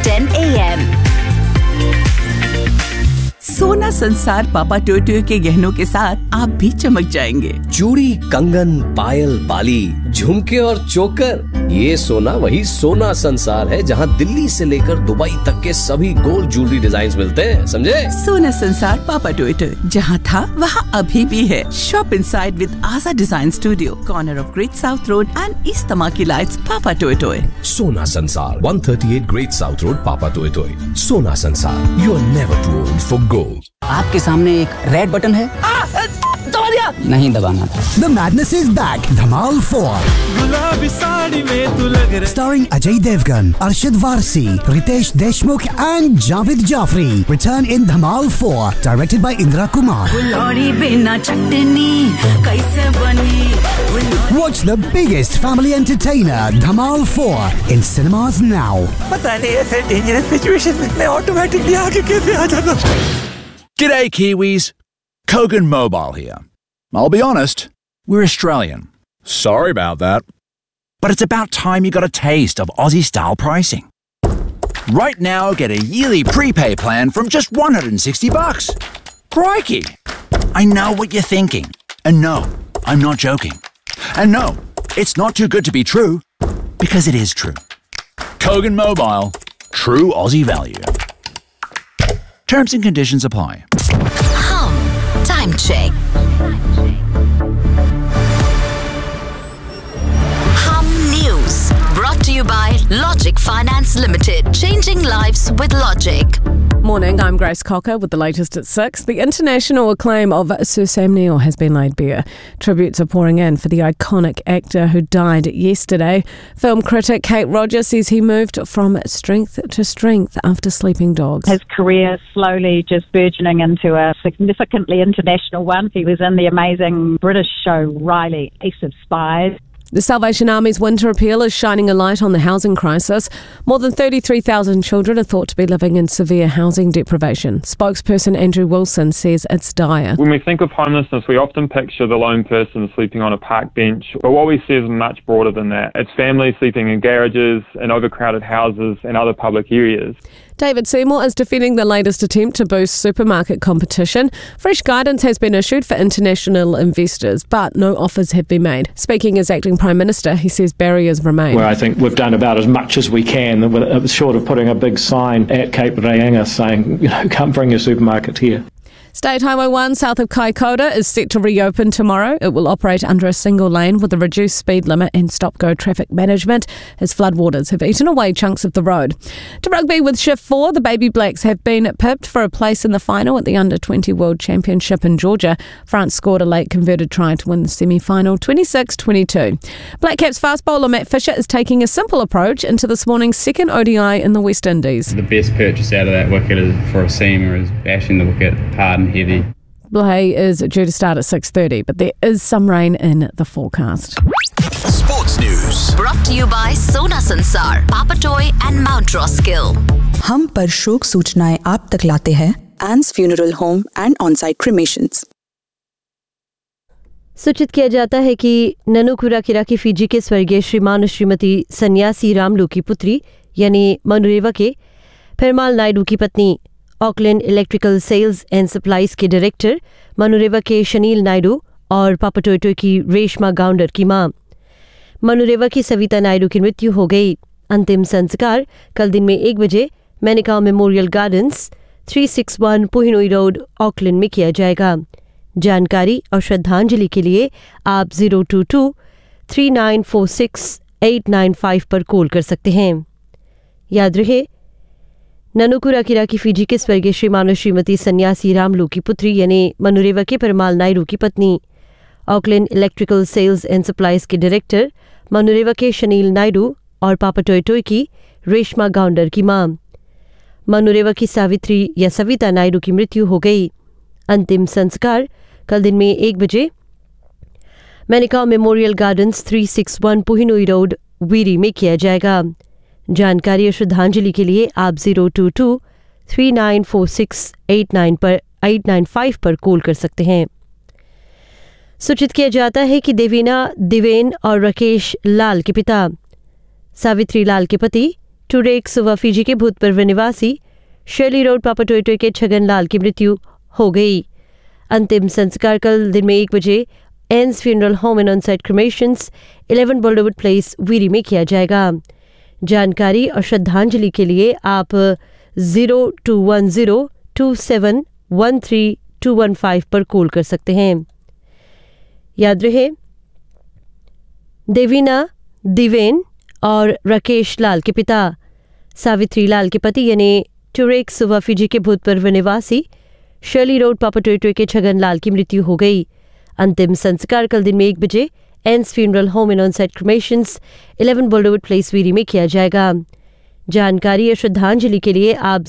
10 a.m. सोना संसार पापा टोटो के गहनों के साथ आप भी चमक जाएंगे। चूड़ी, कंगन, पायल, बाली, झुमके और चोकर, ये सोना वही सोना संसार है जहां दिल्ली से लेकर दुबई तक के सभी गोल्ड ज्वेलरी डिजाइन मिलते हैं, समझे? सोना संसार पापा टोटो, जहां था वहां अभी भी है। शॉप इनसाइड विद आजा design studio, corner of great south road and east Tamaki lights, पापा टोटो। सोना संसार 138 ग्रेट साउथ रोड, पापा टोटो। सोना संसार, you are never to old for gold. आपके सामने एक रेड बटन है, दबा दिया, नहीं दबाना था। The madness is back. Dhamal 4. गुलाबी साड़ी में तू लग रहा। Starring Ajay Devgan, Arshad Varsi, Ritesh Deshmukh and Javed Jafri. Return in Dhamal 4. Directed by Indra Kumar. फुलौड़ी बिना चटनी कैसे बनी। Watch the biggest family entertainer, Dhamal 4, in cinemas now. पता नहीं ऐसे डेंजरस सिचुएशन में मैं ऑटोमेटिकली आगे कैसे आ जाता। G'day Kiwis, Kogan Mobile here. I'll be honest, we're Australian. Sorry about that. But it's about time you got a taste of Aussie-style pricing. Right now, get a yearly prepay plan from just $160. Crikey! I know what you're thinking. And no, I'm not joking. And no, it's not too good to be true, because it is true. Kogan Mobile, true Aussie value. Terms and conditions apply. Time check. News brought to you by Logic Finance Limited. Changing lives with Logic. Morning, I'm Grace Cocker with the latest at 6. The international acclaim of Sir Sam Neill has been laid bare. Tributes are pouring in for the iconic actor who died yesterday. Film critic Kate Rogers says he moved from strength to strength after Sleeping Dogs. His career slowly just burgeoning into a significantly international one. He was in the amazing British show Riley, Ace of Spies. The Salvation Army's winter appeal is shining a light on the housing crisis. More than 33,000 children are thought to be living in severe housing deprivation. Spokesperson Andrew Wilson says it's dire. When we think of homelessness, we often picture the lone person sleeping on a park bench. But what we see is much broader than that. It's families sleeping in garages, in overcrowded houses and other public areas. David Seymour is defending the latest attempt to boost supermarket competition. Fresh guidance has been issued for international investors, but no offers have been made. Speaking as Acting Prime Minister, he says barriers remain. Well, I think we've done about as much as we can, short of putting a big sign at Cape Reinga saying, come bring your supermarket here. State Highway 1 south of Kaikoura is set to reopen tomorrow. It will operate under a single lane with a reduced speed limit and stop-go traffic management as floodwaters have eaten away chunks of the road. To rugby with Shift 4, the Baby Blacks have been pipped for a place in the final at the Under-20 World Championship in Georgia. France scored a late converted try to win the semi-final 26-22. Black Caps fast bowler Matt Fisher is taking a simple approach into this morning's second ODI in the West Indies. The best purchase out of that wicket is for a seamer is bashing the wicket hard and heavy. Play is due to start at 6:30, but there is some rain in the forecast. Sports news brought to you by Sona Sansar, Papa Toy and Mount Roskill. हम पर शोक सूचनाएं आप तक लाते हैं एंस funeral home and on-site क्रिमेशंस। सूचित किया जाता है कि ननुकुरा किराकी फीजी के स्वर्गीय श्रीमान श्रीमती सन्यासी रामलू की पुत्री यानी मनुरेवा के पेरुमाल नायडू की पत्नी Auckland electrical sales and supplies के डायरेक्टर मनुरेवा के शनील नायडू और पापाटोयटो की रेशमा गाउंडर की मां मनुरेवा की सविता नायडू की मृत्यु हो गई। अंतिम संस्कार कल दिन में 1 बजे मैनिकाउ मेमोरियल गार्डन्स 361 पुहिनोई रोड ऑकलैंड में किया जाएगा। जानकारी और श्रद्धांजलि के लिए आप 022-3946-895 पर कॉल कर सकते हैं। याद रहे, ननुकुरा किराकी फीजी के स्वर्गीय श्रीमान और श्रीमती सन्यासी रामलू की पुत्री यानी मनुरेवा के पेरुमाल नायडू की पत्नी Auckland electrical sales and supplies के डायरेक्टर मनुरेवा के शनील नायडू और पापाटोयटोय की रेशमा गाउंडर की मां मनुरेवा की सावित्री या सविता नायडू की मृत्यु हो गई। अंतिम संस्कार कल दिन में 1 बजे मैनिकाउ मेमोरियल गार्डन्स 361 पुहिनोई रोड वीरी में किया जाएगा। जानकारी और श्रद्धांजलि के लिए आप 022-3946-895 पर कॉल कर सकते हैं। सूचित किया जाता है कि देवीना दिवेन और राकेश लाल के पिता सावित्री लाल के पति टुरेक सुवा फिजी के भूतपूर्व निवासी शर्ली रोड पापा टोयोटो के छगन लाल की मृत्यु हो गई। अंतिम संस्कार कल दिन में 1 बजे एन्स funeral home and on-site क्रिमेशंस 11 बोल्डरवुड place Veeri में किया जाएगा। जानकारी और श्रद्धांजलि के लिए आप 02102713 पर कॉल कर सकते हैं। याद रहे, देवीना दिवेन और राकेश लाल के पिता सावित्री लाल के पति यानी टुरेक सुवा फिजी के भूतपूर्व निवासी शर्ली रोड पापा टोयोटो के छगन लाल की मृत्यु हो गई। अंतिम संस्कार कल दिन में 1 बजे एन्स funeral home and on-site क्रिमेशंस 11 बोल्डरवुड place Veeri में किया जाएगा। जानकारी और श्रद्धांजलि के लिए आप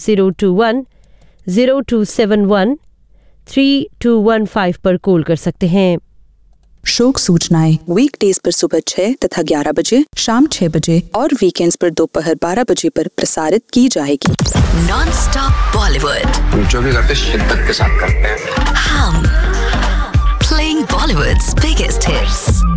02102713 पर कॉल कर सकते हैं। शोक सूचनाएं वीकडेज पर सुबह 6 तथा 11 बजे, शाम 6 बजे और वीकेंड्स पर दोपहर 12 बजे पर प्रसारित की जाएगी। नॉन-स्टॉप बॉलीवुड, जो भी करते शिद्दत के साथ करते हैं। हम playing Bollywood's biggest hits.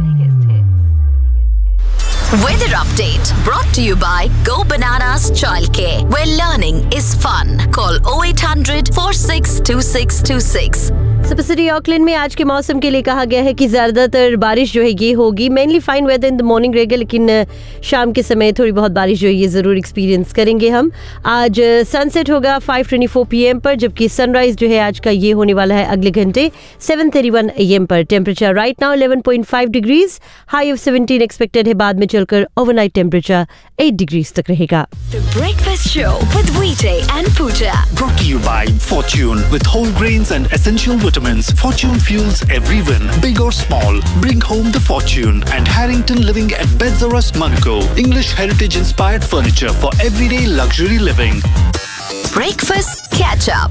Weather update brought to you by Go Bananas Childcare, where learning is fun. Call 0800 462626. Super city Auckland में आज के मौसम के लिए कहा गया है कि ज्यादातर बारिश जो है ये होगी। Mainly fine weather in the morning रहेगा, लेकिन शाम के समय थोड़ी बहुत बारिश जो है ये जरूर एक्सपीरियंस करेंगे हम। आज सनसेट होगा 5:24 PM पर, जबकि सनराइज जो है आज का ये होने वाला है अगले घंटे 7:31 AM पर। Temperature right now 11.5 degrees, high of 17 expected है। बाद में चलकर ओवरनाइट टेम्परेचर 8 डिग्रीज तक रहेगा। The Breakfast Show with Vijay and Pooja. Brought to you by Fortune with whole grains and essential vitamins. Fortune fuels every win, big or small. Bring home the fortune. And Harrington Living at Bedzarus, Monaco. English heritage-inspired furniture for everyday luxury living. Breakfast Catch Up.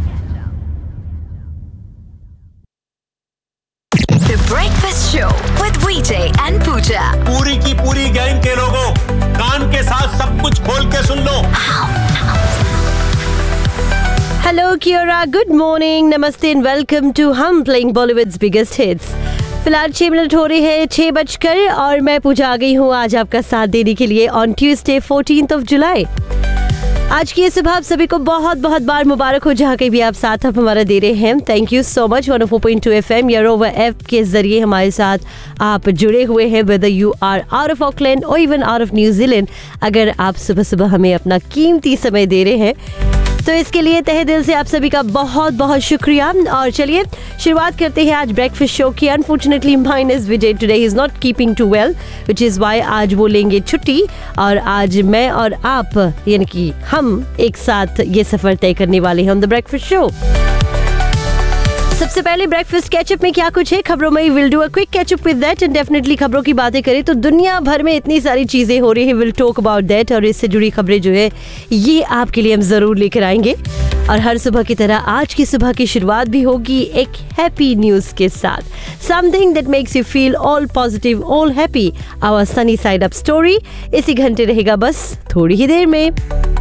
The Breakfast Show with Vijay and Pooja. पूरी की पूरी gang के लोगों, कान के साथ सब कुछ खोल के सुन लो। हेलो कियोरा, गुड मॉर्निंग, नमस्ते एंड वेलकम टू हम प्लेइंग बॉलीवुड्स बिगेस्ट हिट्स। फिलहाल 6 मिनट हो रहे हैं 6 बजकर और मैं पूजा आ गई हूँ आज आपका साथ देने के लिए ऑन ट्यूसडे 14 जुलाई। आज की ये सुबह आप सभी को बहुत बहुत बार मुबारक हो, जहाँ कहीं भी आप साथ अब हमारा दे रहे हैं। Thank you so much. 104.2 FM या रोवर ऐप के जरिए हमारे साथ आप जुड़े हुए हैं, whether you are out of Auckland और इवन आउट ऑफ न्यूजीलैंड। अगर आप सुबह सुबह हमें अपना कीमती समय दे रहे हैं तो इसके लिए तहे दिल से आप सभी का बहुत बहुत शुक्रिया। और चलिए शुरुआत करते हैं आज ब्रेकफास्ट शो की। Unfortunately mine is Vijay today, he is not keeping to well, which is why आज वो लेंगे छुट्टी और आज मैं और आप यानी कि हम एक साथ ये सफर तय करने वाले हैं ऑन द ब्रेकफास्ट शो। सबसे पहले ब्रेकफास्ट कैचअप में क्या कुछ है खबरों में, will do a quick catch up with that and definitely खबरों की बातें करें तो दुनिया भर में इतनी सारी चीजें हो रही है, विल टॉक अबाउट दैट और इससे जुड़ी खबरें जो है ये आपके लिए हम जरूर लेकर आएंगे। और हर सुबह की तरह आज की सुबह की शुरुआत भी होगी एक हैप्पी न्यूज के साथ, something that makes you feel all positive, all happy, our sunny side up story. इसी घंटे रहेगा बस थोड़ी ही देर में।